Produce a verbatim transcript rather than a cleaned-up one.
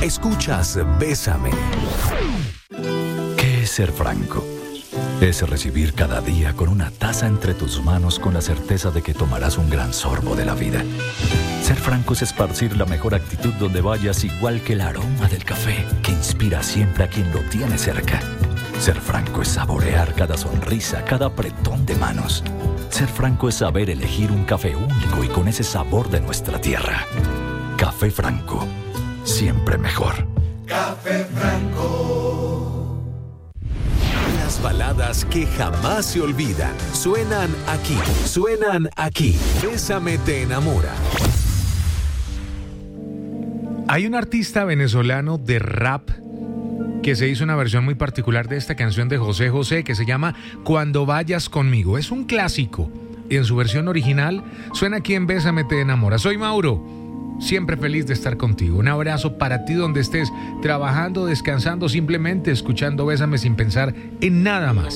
Escuchas Bésame. ¿Qué es ser franco? Es recibir cada día con una taza entre tus manos con la certeza de que tomarás un gran sorbo de la vida. Ser franco es esparcir la mejor actitud donde vayas, igual que el aroma del café que inspira siempre a quien lo tiene cerca. Ser franco es saborear cada sonrisa, cada apretón de manos. Ser franco es saber elegir un café único y con ese sabor de nuestra tierra. Café Franco, siempre mejor. Café Franco. Las baladas que jamás se olvidan suenan aquí, suenan aquí. Bésame te enamora. Hay un artista venezolano de rap que se hizo una versión muy particular de esta canción de José José que se llama Cuando vayas conmigo. Es un clásico y en su versión original suena aquí en Bésame te enamora. Soy Mauro, siempre feliz de estar contigo. Un abrazo para ti donde estés, trabajando, descansando, simplemente escuchando Bésame sin pensar en nada más.